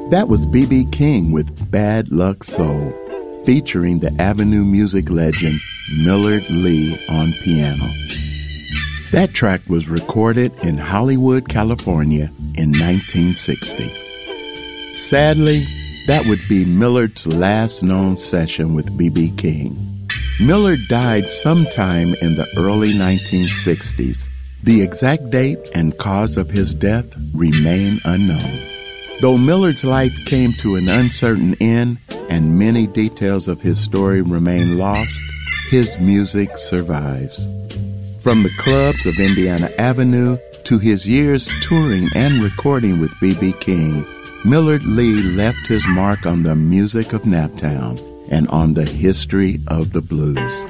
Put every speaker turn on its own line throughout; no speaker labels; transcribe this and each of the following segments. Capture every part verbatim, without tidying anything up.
That was B B King with Bad Luck Soul, featuring the Avenue music legend Millard Lee on piano. That track was recorded in Hollywood, California in nineteen sixty. Sadly, that would be Millard's last known session with B B King. Millard died sometime in the early nineteen sixties. The exact date and cause of his death remain unknown. Though Millard's life came to an uncertain end and many details of his story remain lost, his music survives. From the clubs of Indiana Avenue to his years touring and recording with B B King, Millard Lee left his mark on the music of Naptown and on the history of the blues.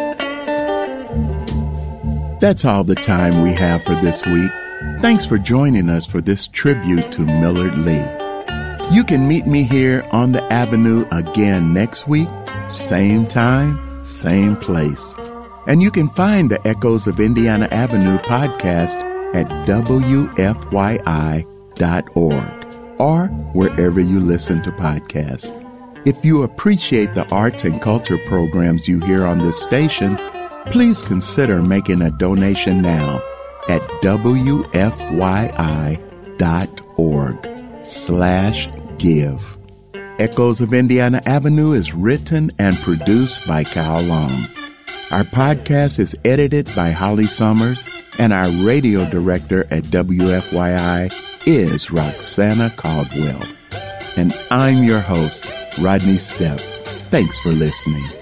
That's all the time we have for this week. Thanks for joining us for this tribute to Millard Lee. You can meet me here on the Avenue again next week, same time, same place. And you can find the Echoes of Indiana Avenue podcast at W F Y I dot org or wherever you listen to podcasts. If you appreciate the arts and culture programs you hear on this station, please consider making a donation now at W F Y I dot org slash give. Echoes of Indiana Avenue is written and produced by Cal Long. Our podcast is edited by Holly Summers, and our radio director at W F Y I is Roxana Caldwell. And I'm your host, Rodney Stepp. Thanks for listening.